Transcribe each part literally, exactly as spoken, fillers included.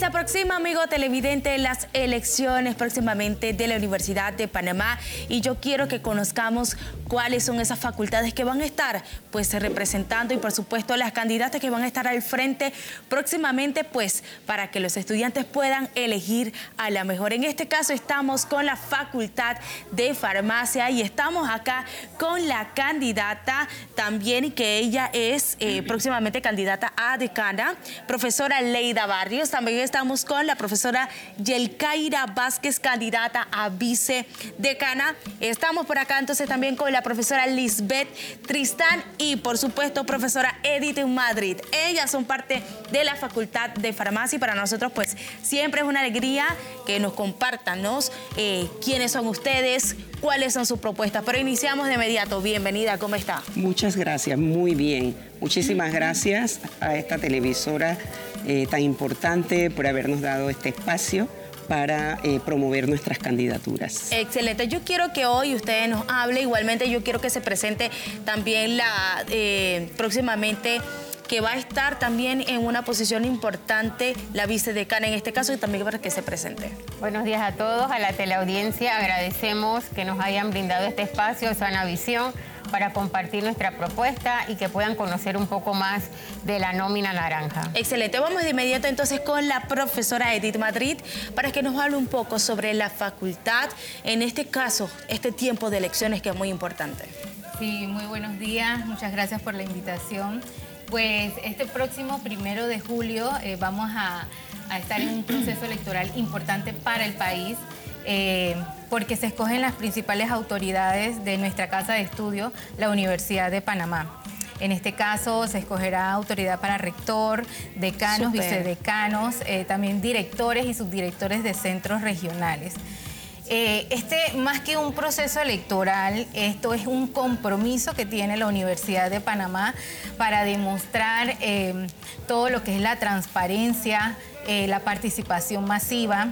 se aproxima, amigo televidente, las elecciones próximamente de la Universidad de Panamá y yo quiero que conozcamos cuáles son esas facultades que van a estar pues representando y por supuesto las candidatas que van a estar al frente próximamente pues para que los estudiantes puedan elegir a la mejor. En este caso estamos con la Facultad de Farmacia y estamos acá con la candidata también que ella es eh, próximamente candidata a decana, profesora Leida Barrios. También estamos con la profesora Yelkaira Vázquez, candidata a vicedecana. Estamos por acá entonces también con la profesora Lisbeth Tristán y por supuesto profesora Edith Madrid. Ellas son parte de la Facultad de Farmacia y para nosotros pues siempre es una alegría que nos compartan, ¿no? Eh, quiénes son ustedes, cuáles son sus propuestas. Pero iniciamos de inmediato. Bienvenida, ¿cómo está? Muchas gracias, muy bien. Muchísimas gracias a esta televisora eh, tan importante por habernos dado este espacio para eh, promover nuestras candidaturas. Excelente. Yo quiero que hoy usted nos hable. Igualmente yo quiero que se presente también la eh, próximamente que va a estar también en una posición importante la vicedecana en este caso y también para que se presente. Buenos días a todos, a la teleaudiencia. Agradecemos que nos hayan brindado este espacio, Sana Visión, para compartir nuestra propuesta y que puedan conocer un poco más de la nómina naranja. Excelente. Vamos de inmediato entonces con la profesora Edith Madrid para que nos hable un poco sobre la facultad, en este caso, este tiempo de elecciones que es muy importante. Sí, muy buenos días. Muchas gracias por la invitación. Pues este próximo primero de julio eh, vamos a, a estar en un proceso electoral importante para el país eh, porque se escogen las principales autoridades de nuestra casa de estudio, la Universidad de Panamá. En este caso se escogerá autoridad para rector, decanos, Super. vicedecanos, eh, también directores y subdirectores de centros regionales. Eh, este, más que un proceso electoral, esto es un compromiso que tiene la Universidad de Panamá para demostrar eh, todo lo que es la transparencia, eh, la participación masiva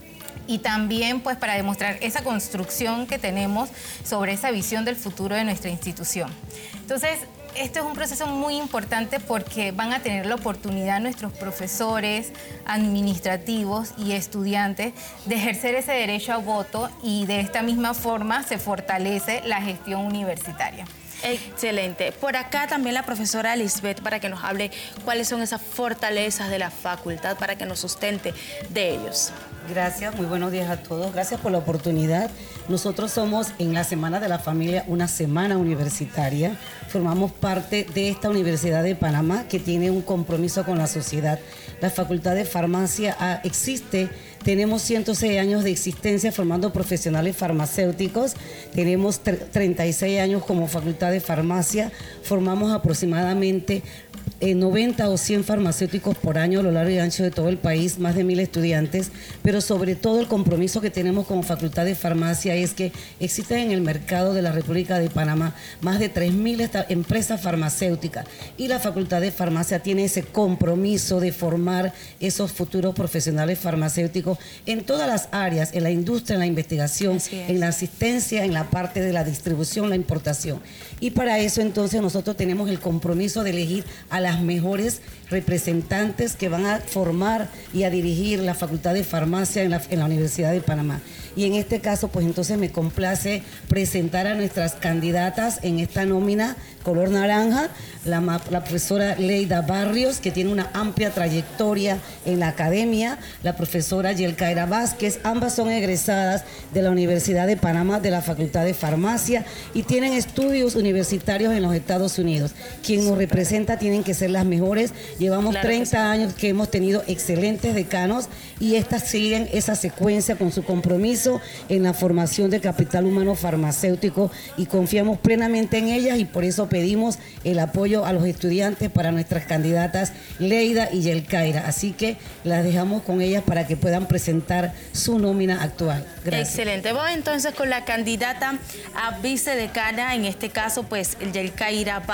y también pues para demostrar esa construcción que tenemos sobre esa visión del futuro de nuestra institución. Entonces, esto es un proceso muy importante porque van a tener la oportunidad nuestros profesores, administrativos y estudiantes de ejercer ese derecho a voto y de esta misma forma se fortalece la gestión universitaria. Excelente. Por acá también la profesora Lisbeth para que nos hable cuáles son esas fortalezas de la facultad para que nos sustente de ellos. Gracias, muy buenos días a todos. Gracias por la oportunidad. Nosotros somos en la Semana de la Familia una semana universitaria. Formamos parte de esta Universidad de Panamá que tiene un compromiso con la sociedad. La Facultad de Farmacia ah, existe. Tenemos ciento seis años de existencia formando profesionales farmacéuticos. Tenemos treinta y seis años como Facultad de Farmacia. Formamos aproximadamente eh, noventa o cien farmacéuticos por año a lo largo y ancho de todo el país, más de mil estudiantes. Pero sobre todo el compromiso que tenemos como Facultad de Farmacia es que existen en el mercado de la República de Panamá más de tres mil empresas farmacéuticas. Y la Facultad de Farmacia tiene ese compromiso de formar esos futuros profesionales farmacéuticos en todas las áreas, en la industria, en la investigación, en la asistencia, en la parte de la distribución, la importación. Y para eso entonces nosotros tenemos el compromiso de elegir a las mejores representantes que van a formar y a dirigir la Facultad de Farmacia en la, en la Universidad de Panamá. Y en este caso, pues entonces me complace presentar a nuestras candidatas en esta nómina color naranja, la, la profesora Leida Barrios, que tiene una amplia trayectoria en la academia, la profesora Yelkaira Vázquez, ambas son egresadas de la Universidad de Panamá, de la Facultad de Farmacia, y tienen estudios universitarios en los Estados Unidos. Quien nos representa tienen que ser las mejores. Llevamos claro treinta años que hemos tenido excelentes decanos y estas siguen esa secuencia con su compromiso en la formación de capital humano farmacéutico y confiamos plenamente en ellas y por eso pedimos el apoyo a los estudiantes para nuestras candidatas Leida y Yelkaira. Así que las dejamos con ellas para que puedan presentar su nómina actual. Gracias. Excelente. Vamos entonces con la candidata a vicedecana, en este caso pues Yelkaira